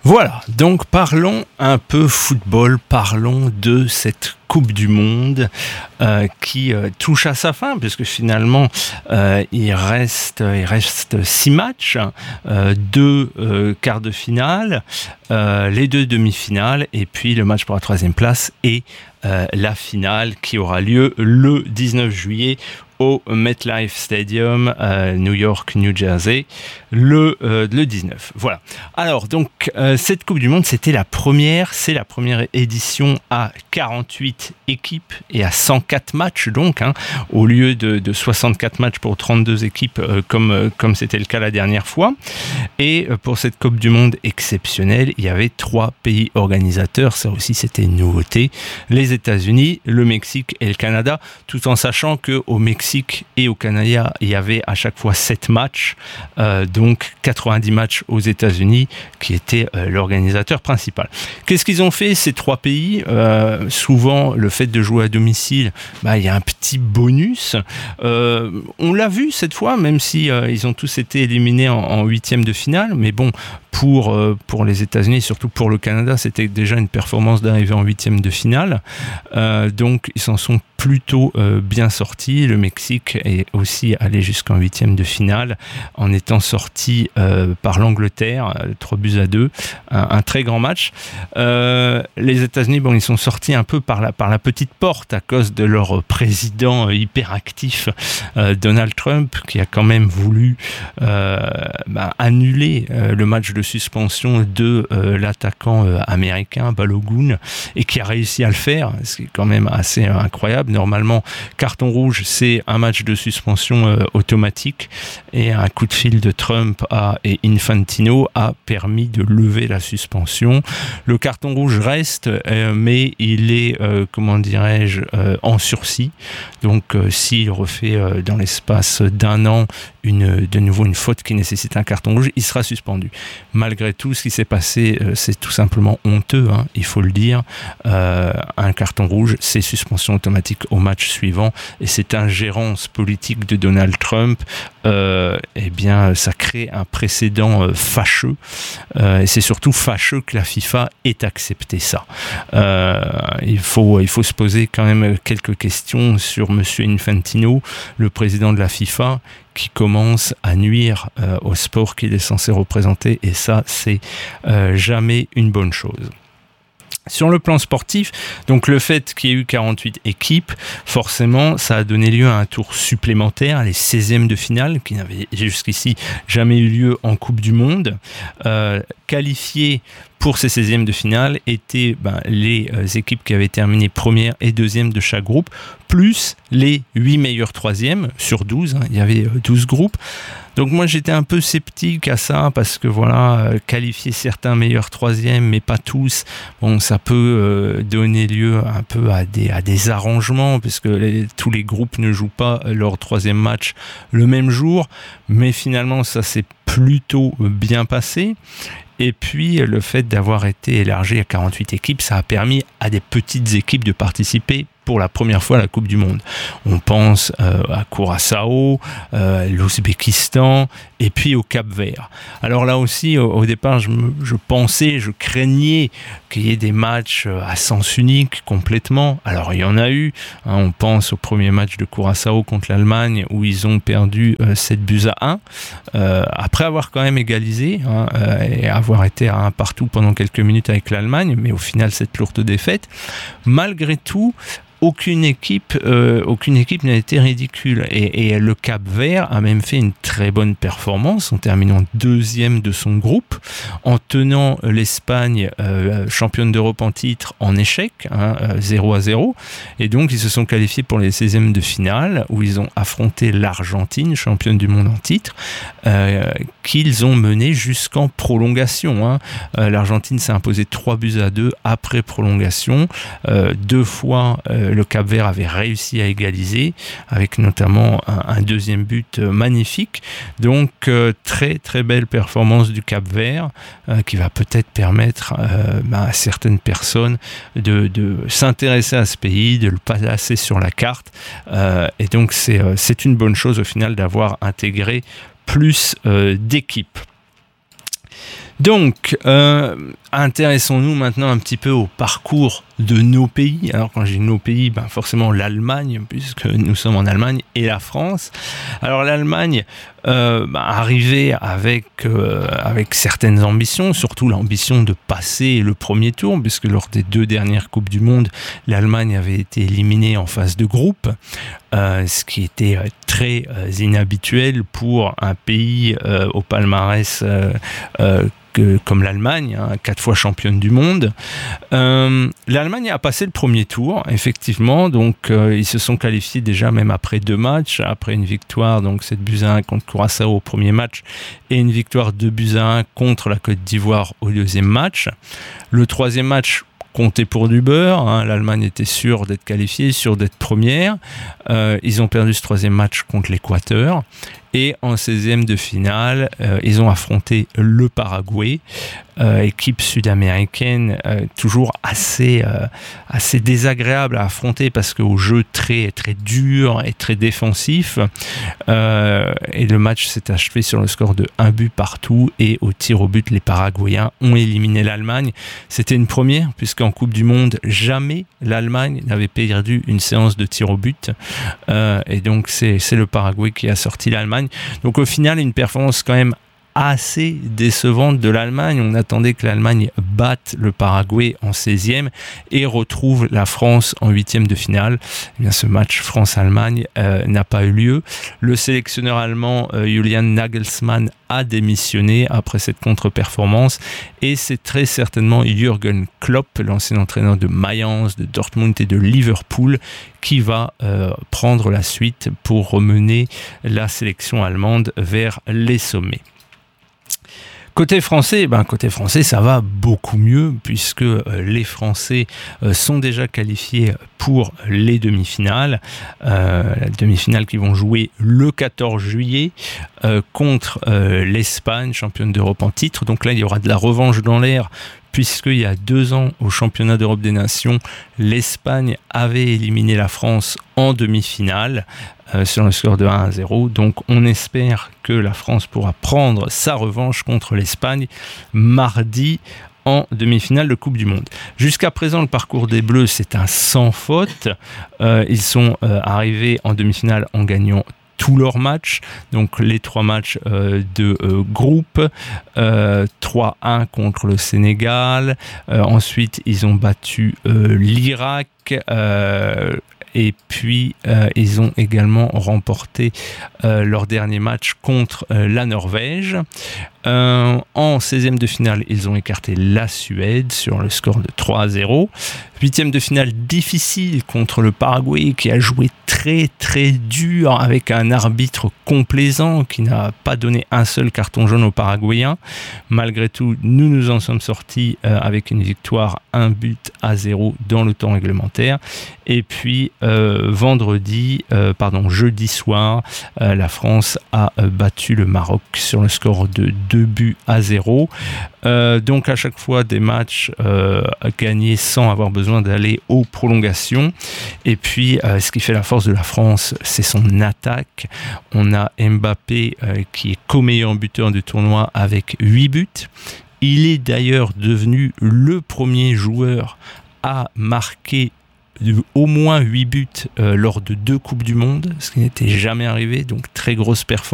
Voilà, donc parlons un peu football, parlons de cette Coupe du Monde qui touche à sa fin, puisque finalement il reste 6 matchs, 2 quarts de finale, les 2 demi-finales, et puis le match pour la 3e place et la finale qui aura lieu le 19 juillet au MetLife Stadium, New York, New Jersey, le 19. Voilà. Alors, donc, cette Coupe du Monde, c'est la première édition à 48 équipes et à 104 matchs, donc, au lieu de 64 matchs pour 32 équipes, comme c'était le cas la dernière fois. Et pour cette Coupe du Monde exceptionnelle, il y avait 3 pays organisateurs. Ça aussi, c'était une nouveauté. Les États-Unis, le Mexique et le Canada, tout en sachant qu'au Mexique et au Canada, il y avait à chaque fois 7 matchs, donc 90 matchs aux États-Unis, qui étaient l'organisateur principal. Qu'est-ce qu'ils ont fait, ces 3 pays ? Souvent, le fait de jouer à domicile, il y a un petit bonus. On l'a vu cette fois, même si ils ont tous été éliminés en 8e de finale, mais bon, pour les États-Unis, et surtout pour le Canada, c'était déjà une performance d'arriver en 8e de finale. Donc, ils s'en sont plutôt bien sortis. Le Mexique est aussi allé jusqu'en 8e de finale en étant sorti par l'Angleterre, 3-2, un très grand match. Les États-Unis, ils sont sortis un peu par la petite porte à cause de leur président hyperactif, Donald Trump, qui a quand même voulu annuler le match de suspension de l'attaquant américain Balogun, et qui a réussi à le faire, ce qui est quand même assez incroyable. Normalement, carton rouge, c'est un match de suspension automatique, et un coup de fil de Trump et Infantino a permis de lever la suspension. Le carton rouge reste, mais il est, en sursis. Donc, s'il refait dans l'espace d'un an de nouveau une faute qui nécessite un carton rouge, il sera suspendu. Malgré tout, ce qui s'est passé, c'est tout simplement honteux, il faut le dire. Un carton rouge, c'est suspension automatique au match suivant, et cette ingérence politique de Donald Trump, ça crée un précédent fâcheux, et c'est surtout fâcheux que la FIFA ait accepté ça. Il faut se poser quand même quelques questions sur Monsieur Infantino, le président de la FIFA, qui commence à nuire au sport qu'il est censé représenter, et ça, c'est jamais une bonne chose. Sur le plan sportif, donc le fait qu'il y ait eu 48 équipes, forcément, ça a donné lieu à un tour supplémentaire, les 16e de finale, qui n'avaient jusqu'ici jamais eu lieu en Coupe du Monde. Qualifiés pour ces 16e de finale étaient les équipes qui avaient terminé première et deuxième de chaque groupe, plus les 8 meilleurs troisièmes sur 12, il y avait 12 groupes. Donc moi j'étais un peu sceptique à ça, parce que qualifier certains meilleurs troisièmes mais pas tous, ça peut donner lieu un peu à des arrangements, puisque tous les groupes ne jouent pas leur 3e match le même jour, mais finalement ça s'est plutôt bien passé. Et puis, le fait d'avoir été élargi à 48 équipes, ça a permis à des petites équipes de participer pour la première fois à la Coupe du Monde. On pense à Curaçao, l'Ouzbékistan et puis au Cap-Vert. Alors là aussi, au départ, je craignais qu'il y ait des matchs à sens unique complètement. Alors il y en a eu. On pense au premier match de Curaçao contre l'Allemagne où ils ont perdu 7-1 après avoir quand même égalisé et avoir été à 1 partout pendant quelques minutes avec l'Allemagne, mais au final cette lourde défaite. Malgré tout, aucune équipe n'a été ridicule, et le Cap-Vert a même fait une très bonne performance en terminant 2e de son groupe, en tenant l'Espagne championne d'Europe en titre en échec, 0-0, et donc ils se sont qualifiés pour les 16e de finale où ils ont affronté l'Argentine, championne du monde en titre, qu'ils ont mené jusqu'en prolongation. L'Argentine s'est imposée 3-2 après prolongation, 2 fois le Cap-Vert avait réussi à égaliser, avec notamment un deuxième but magnifique. Donc très très belle performance du Cap-Vert, qui va peut-être permettre à certaines personnes de s'intéresser à ce pays, de le placer sur la carte, et donc c'est une bonne chose au final d'avoir intégré plus d'équipes. Donc, intéressons-nous maintenant un petit peu au parcours de nos pays. Alors quand je dis nos pays, forcément l'Allemagne, puisque nous sommes en Allemagne, et la France. Alors l'Allemagne arrivait avec certaines ambitions, surtout l'ambition de passer le premier tour, puisque lors des 2 dernières Coupes du Monde, l'Allemagne avait été éliminée en phase de groupe, ce qui était très inhabituel pour un pays au palmarès comme l'Allemagne, 4 fois championne du monde. L'Allemagne a passé le premier tour, effectivement, donc ils se sont qualifiés déjà même après 2 matchs, après une victoire, donc 7-1 contre Curaçao au premier match, et une victoire 2-1 contre la Côte d'Ivoire au deuxième match. Le troisième match comptait pour du beurre, l'Allemagne était sûre d'être qualifiée, sûre d'être première. Ils ont perdu ce troisième match contre l'Équateur. Et en 16e de finale, ils ont affronté le Paraguay, équipe sud-américaine toujours assez désagréable à affronter parce qu'au jeu très, très dur et très défensif. Et le match s'est achevé sur le score de 1 but partout et au tir au but, les Paraguayens ont éliminé l'Allemagne. C'était une première puisqu'en Coupe du Monde, jamais l'Allemagne n'avait perdu une séance de tir au but. Et donc c'est le Paraguay qui a sorti l'Allemagne. Donc au final, une performance quand même assez décevante de l'Allemagne. On attendait que l'Allemagne batte le Paraguay en 16e et retrouve la France en 8e de finale. Eh bien, ce match France-Allemagne n'a pas eu lieu. Le sélectionneur allemand Julian Nagelsmann a démissionné après cette contre-performance et c'est très certainement Jürgen Klopp, l'ancien entraîneur de Mayence, de Dortmund et de Liverpool, qui va prendre la suite pour remener la sélection allemande vers les sommets. Côté français, ça va beaucoup mieux puisque les Français sont déjà qualifiés pour les demi-finales. La demi-finale qui vont jouer le 14 juillet contre l'Espagne, championne d'Europe en titre. Donc là, il y aura de la revanche dans l'air puisqu'il y a 2 ans, au championnat d'Europe des Nations, l'Espagne avait éliminé la France en demi-finale sur le score de 1-0. Donc on espère que la France pourra prendre sa revanche contre l'Espagne mardi en demi-finale de Coupe du Monde. Jusqu'à présent, le parcours des Bleus, c'est un sans faute. Ils sont arrivés en demi-finale en gagnant tous leurs matchs, donc les 3 matchs de groupe, 3-1 contre le Sénégal, ensuite ils ont battu l'Irak, et puis ils ont également remporté leur dernier match contre la Norvège. En 16e de finale, ils ont écarté la Suède sur le score de 3-0. 8e de finale difficile contre le Paraguay qui a joué très très dur avec un arbitre complaisant qui n'a pas donné un seul carton jaune aux Paraguayens. Malgré tout, nous nous en sommes sortis avec une victoire 1-0 dans le temps réglementaire. Et puis jeudi soir, la France a battu le Maroc sur le score de 2-0. Donc à chaque fois des matchs gagnés sans avoir besoin d'aller aux prolongations. Et puis ce qui fait la force de la France, c'est son attaque. On a Mbappé qui est co-meilleur buteur du tournoi avec 8 buts. Il est d'ailleurs devenu le premier joueur à marquer au moins 8 buts lors de 2 Coupes du Monde, ce qui n'était jamais arrivé, donc très grosse performance.